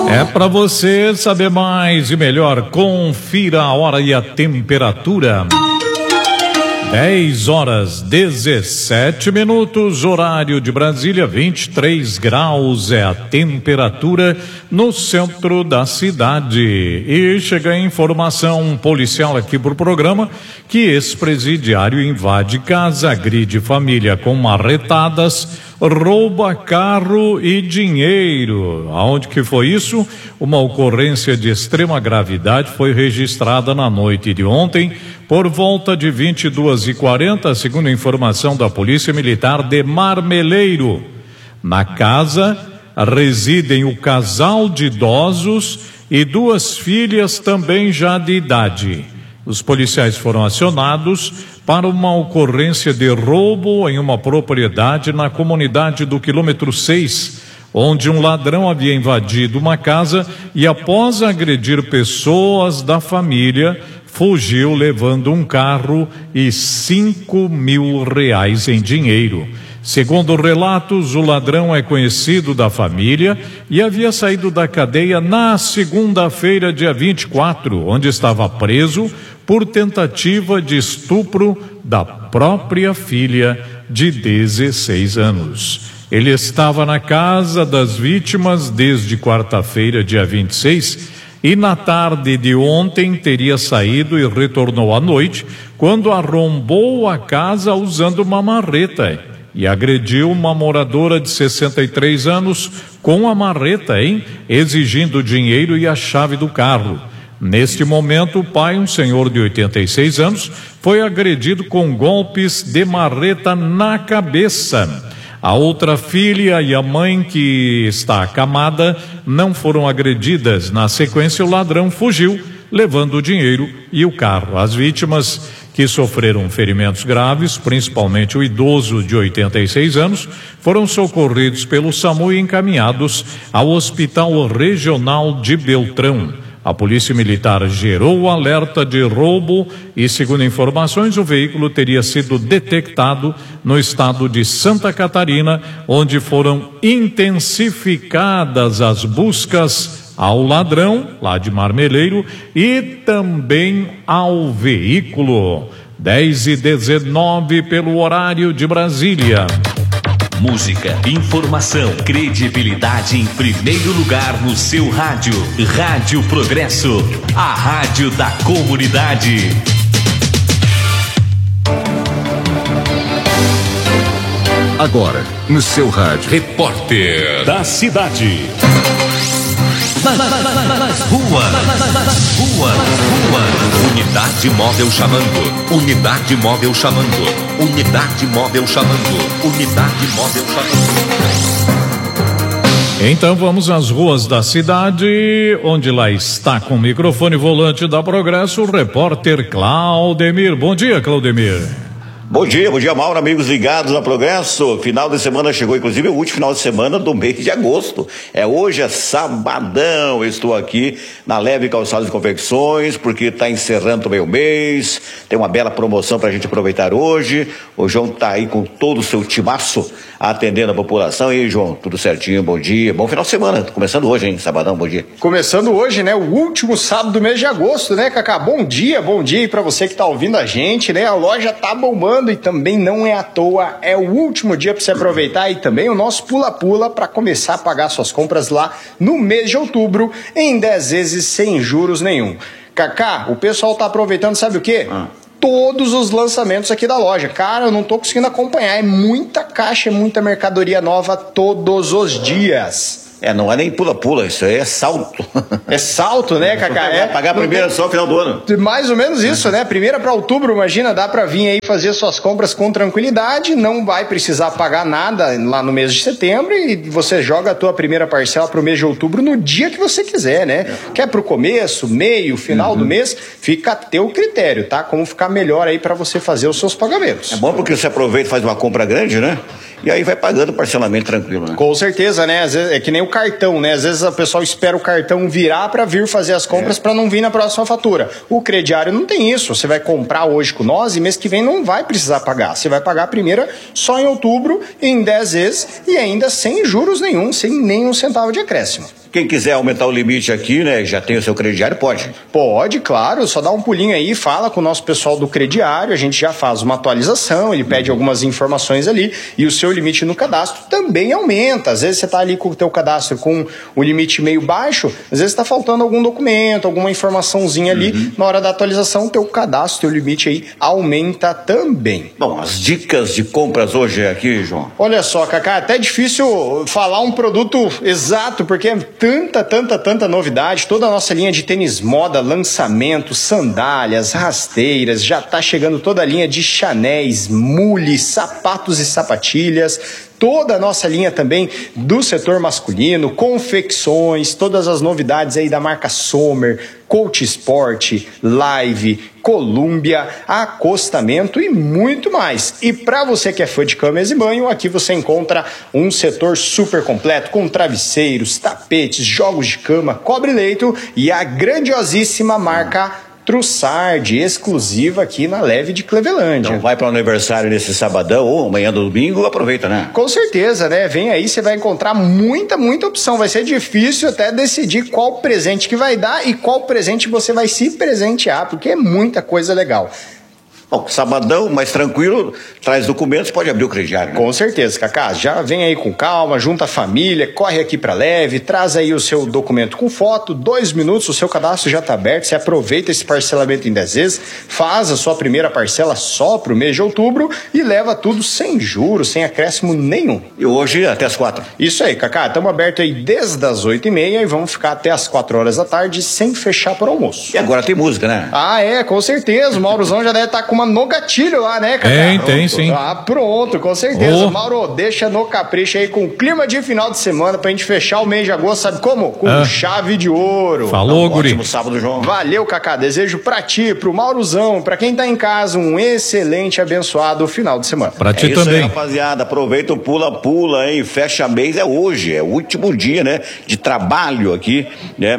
É para você saber mais e melhor, confira a hora e a temperatura. 10h17, horário de Brasília, 23 graus é a temperatura no centro da cidade. E chega a informação policial aqui pro programa que ex-presidiário invade casa, agride família com marretadas, rouba carro e dinheiro. Aonde que foi isso? Uma ocorrência de extrema gravidade foi registrada na noite de ontem, por volta de 22h40, segundo a informação da Polícia Militar de Marmeleiro. Na casa residem o casal de idosos e duas filhas também já de idade. Os policiais foram acionados para uma ocorrência de roubo em uma propriedade na comunidade do quilômetro 6, onde um ladrão havia invadido uma casa e, após agredir pessoas da família, fugiu levando um carro e R$5.000 em dinheiro. Segundo relatos, o ladrão é conhecido da família e havia saído da cadeia na segunda-feira, dia 24, onde estava preso por tentativa de estupro da própria filha de 16 anos. Ele estava na casa das vítimas desde quarta-feira, dia 26, e na tarde de ontem teria saído e retornou à noite, quando arrombou a casa usando uma marreta e agrediu uma moradora de 63 anos com a marreta, exigindo dinheiro e a chave do carro. Neste momento, o pai, um senhor de 86 anos, foi agredido com golpes de marreta na cabeça. A outra filha e a mãe, que está acamada, não foram agredidas. Na sequência, o ladrão fugiu, levando o dinheiro e o carro. As vítimas, que sofreram ferimentos graves, principalmente o idoso de 86 anos, foram socorridos pelo SAMU e encaminhados ao Hospital Regional de Beltrão. A Polícia Militar gerou o alerta de roubo e, segundo informações, o veículo teria sido detectado no estado de Santa Catarina, onde foram intensificadas as buscas ao ladrão, lá de Marmeleiro, e também ao veículo. 10h19 pelo horário de Brasília. Música, informação, credibilidade em primeiro lugar no seu rádio. Rádio Progresso, a rádio da comunidade. Agora, no seu rádio. Repórter da cidade. Nas ruas. Unidade móvel chamando. Unidade móvel chamando. Unidade móvel chamando. Unidade móvel chamando. Então vamos às ruas da cidade, onde lá está com o microfone volante da Progresso, o repórter Claudemir. Bom dia, Claudemir. Bom dia, Mauro, amigos ligados na Progresso. Final de semana chegou, inclusive o último final de semana do mês de agosto. Hoje é sabadão, estou aqui na Leve Calçados e Confecções, porque está encerrando também o mês. Tem uma bela promoção para a gente aproveitar hoje. O João está aí com todo o seu timaço atendendo a população. E aí, João, tudo certinho, bom dia. Bom final de semana, começando hoje, hein, sabadão, bom dia. Começando hoje, né, o último sábado do mês de agosto, né, Cacá? Bom dia aí para você que está ouvindo a gente, né? A loja tá bombando. E também não é à toa, é o último dia para você aproveitar e também o nosso pula-pula para começar a pagar suas compras lá no mês de outubro em 10 vezes sem juros nenhum. Cacá, o pessoal tá aproveitando, sabe o quê? Todos os lançamentos aqui da loja. Cara, eu não tô conseguindo acompanhar, é muita caixa, é muita mercadoria nova todos os dias. Não é nem pula-pula, isso aí é salto. É salto, né, Cacá? Pagar a primeira só no final do ano. Mais ou menos isso, né? Primeira para outubro, imagina, dá para vir aí fazer suas compras com tranquilidade, não vai precisar pagar nada lá no mês de setembro e você joga a tua primeira parcela pro mês de outubro no dia que você quiser, né? Quer pro começo, meio, final do mês, fica a teu critério, tá? Como ficar melhor aí para você fazer os seus pagamentos. É bom porque você aproveita e faz uma compra grande, né? E aí vai pagando parcelamento tranquilo, né? Com certeza, né? Às vezes, é que nem o cartão, né? Às vezes o pessoal espera o cartão virar para vir fazer as compras para não vir na próxima fatura. O crediário não tem isso. Você vai comprar hoje com nós e mês que vem não vai precisar pagar. Você vai pagar a primeira só em outubro, em 10 vezes e ainda sem juros nenhum, sem nenhum centavo de acréscimo. Quem quiser aumentar o limite aqui, né, já tem o seu crediário, pode? Pode, claro, só dá um pulinho aí, fala com o nosso pessoal do crediário, a gente já faz uma atualização, ele pede algumas informações ali e o seu limite no cadastro também aumenta. Às vezes você está ali com o teu cadastro com o limite meio baixo, às vezes está faltando algum documento, alguma informaçãozinha ali, na hora da atualização, teu cadastro, teu limite aí aumenta também. Bom, as dicas de compras hoje aqui, João. Olha só, Cacá, até difícil falar um produto exato, porque é tanta novidade, toda a nossa linha de tênis moda, lançamento, sandálias, rasteiras, já tá chegando toda a linha de chanéis, mules, sapatos e sapatilhas, toda a nossa linha também do setor masculino, confecções, todas as novidades aí da marca Sommer, Coach Sport, Live, Columbia, acostamento e muito mais. E para você que é fã de camas e banho, aqui você encontra um setor super completo com travesseiros, tapetes, jogos de cama, cobre-leito e a grandiosíssima marca Trussardi, exclusiva aqui na Leve de Clevelândia. Então vai para o aniversário nesse sabadão ou amanhã do domingo, aproveita, né? Com certeza, né? Vem aí, você vai encontrar muita opção. Vai ser difícil até decidir qual presente que vai dar e qual presente você vai se presentear, porque é muita coisa legal. Bom, sabadão, mais tranquilo, traz documentos, pode abrir o crediário, né? Com certeza, Cacá. Já vem aí com calma, junta a família, corre aqui pra Leve, traz aí o seu documento com foto, 2 minutos, o seu cadastro já tá aberto, você aproveita esse parcelamento em 10 vezes, faz a sua primeira parcela só pro mês de outubro e leva tudo sem juros, sem acréscimo nenhum. E hoje até as 4. Isso aí, Cacá. Estamos abertos aí desde as 8h30 e vamos ficar até as 4 horas da tarde sem fechar por almoço. E agora tem música, né? Ah, é, com certeza. O Maurozão já deve estar com uma no gatilho lá, né, Cacá? Tem sim. Ah, pronto, com certeza. Mauro, deixa no capricho aí com clima de final de semana pra gente fechar o mês de agosto, sabe como? Com chave de ouro. Falou, guri. Ótimo sábado, João. Valeu, Cacá. Desejo pra ti, pro Maurozão, pra quem tá em casa, um excelente, abençoado final de semana. Pra ti isso também. aí, rapaziada. Aproveita o pula-pula, hein? Fecha mês é hoje, é o último dia, né? De trabalho aqui, né?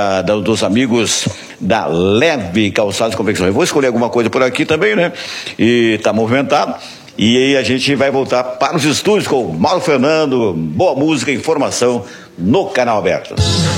Dos amigos da Leve Calçados e Confecções. Eu vou escolher alguma coisa por aqui também, né? E tá movimentado. E aí a gente vai voltar para os estúdios com o Mauro Fernando, boa música e informação no canal aberto.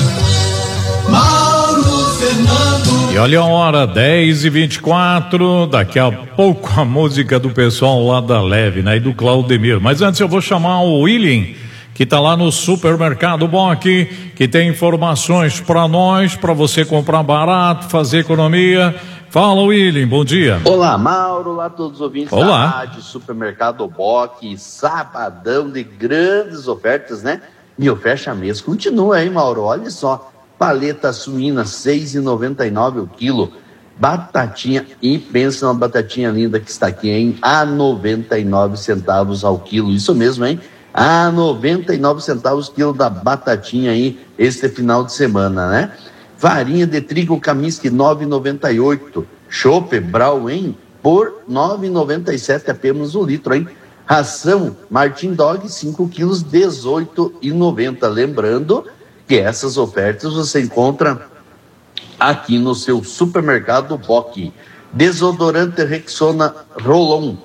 Mauro Fernando. E olha a hora, 10h24, daqui a pouco a música do pessoal lá da Leve, né? E do Claudemir. Mas antes eu vou chamar o William, que tá lá no Supermercado Bock, que tem informações para nós, para você comprar barato, fazer economia. Fala, William, bom dia. Olá, Mauro, olá a todos os ouvintes Olá. da Rádio Supermercado Bock, sabadão de grandes ofertas, né? E o fecha mês continua, hein, Mauro? Olha só, paleta suína, R$ 6,99 o quilo, batatinha, e pensa numa batatinha linda que está aqui, hein? A 99 centavos ao quilo, isso mesmo, hein? A 99 centavos quilo da batatinha aí, este final de semana, né? Farinha de trigo Kaminsky, 9,98. Chopp Brau, hein? Por 9,97 apenas o litro, hein? Ração Martin Dog, 5 quilos, 18,90. Lembrando que essas ofertas você encontra aqui no seu Supermercado Bock. Desodorante Rexona Rolon,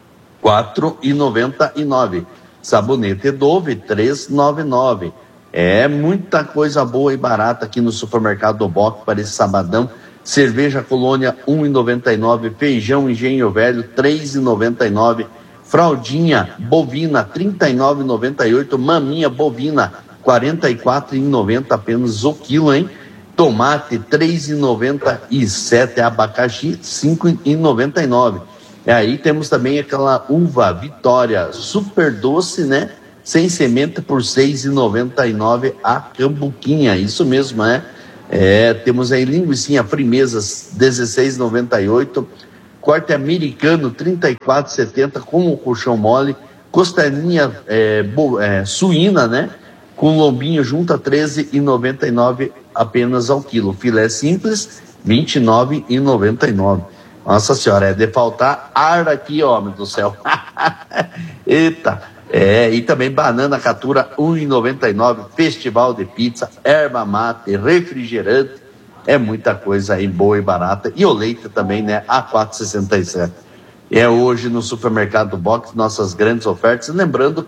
4,99. Sabonete Dove, 3,99. É muita coisa boa e barata aqui no Supermercado Bock para esse sabadão. Cerveja Colônia, 1,99. Feijão Engenho Velho, 3,99. Fraldinha bovina, 39,98. Maminha bovina, 44,90 apenas o quilo, hein? Tomate, 3,97. Abacaxi, 5,99. E aí temos também aquela uva Vitória super doce, né? Sem semente por R$ 6,99 a cambuquinha, isso mesmo, né? Temos aí linguicinha frimezas, R$ 16,98. Corte americano, R$ 34,70 com o colchão mole. Costelinha suína, né? Com lombinho junto a R$ 13,99 apenas ao quilo. Filé simples, R$ 29,99. Nossa senhora, é de faltar ar aqui, homem do céu. Eita. E também banana catura, R$ 1,99. Festival de pizza, erva mate, refrigerante. É muita coisa aí boa e barata. E o leite também, né? A R$ 4,67. É hoje no Supermercado Box, nossas grandes ofertas. Lembrando que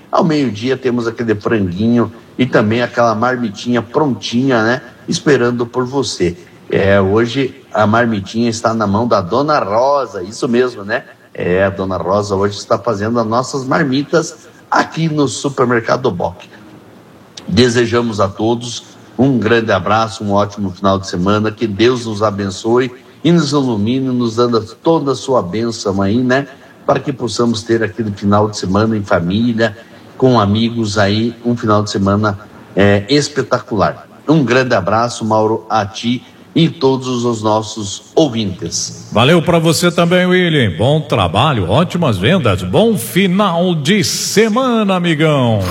Ao meio-dia temos aquele franguinho e também aquela marmitinha prontinha, né? Esperando por você. Hoje a marmitinha está na mão da Dona Rosa, isso mesmo, né? A Dona Rosa hoje está fazendo as nossas marmitas aqui no Supermercado Boc. Desejamos a todos um grande abraço, um ótimo final de semana, que Deus nos abençoe e nos ilumine, nos dando toda a sua bênção aí, né? Para que possamos ter aquele final de semana em família, com amigos aí, um final de semana espetacular. Um grande abraço, Mauro, a ti e todos os nossos ouvintes. Valeu para você também, William. Bom trabalho, ótimas vendas, bom final de semana, amigão.